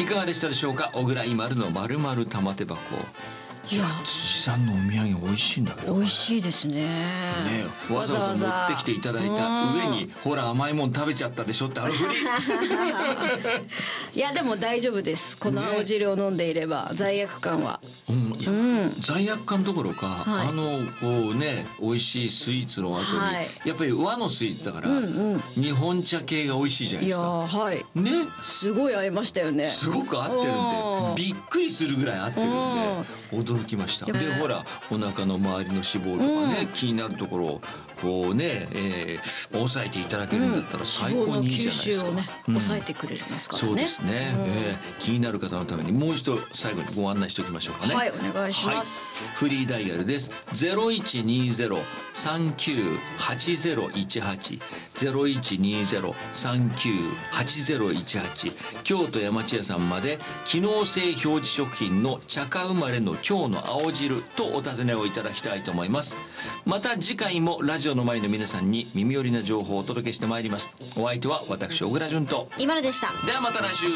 いかがでしたでしょうか。小倉伊丸のまるまる玉手箱。 いや辻さんのお土産美味しいんだけど美味しいですね。 ね、わざわざ持ってきていただいた上にほら甘いもん食べちゃったでしょってあのふりいやでも大丈夫です。この青汁を飲んでいれば罪悪感は、 いや罪悪感どころか、 はいこうね美味しいスイーツの後に、 はいやっぱり和のスイーツだから、日本茶系が美味しいじゃないいやですか。 はいね、 すごい合いましたよね。 すごく合ってるんでびっくりするぐらい合ってるんで驚きました。でほらお腹の周りの脂肪とかね、気になるところをこうね、抑えていただけるんだったら最高にいいじゃないですか。 脂肪の吸収をね、抑えてくれますからね。 そうですね、気になる方のためにもう一度最後にご案内しておきましょうかね。 はい、お願いします。 フリーダイヤルです。0120-398018 0120-398018京都山千屋さんまで機能性表示食品の茶花生まれの今日の青汁とお尋ねをいただきたいと思います。また次回もラジオの前の皆さんに耳寄りな情報をお届けしてまいります。お相手は私小倉淳と今のでした。 ではまた来週。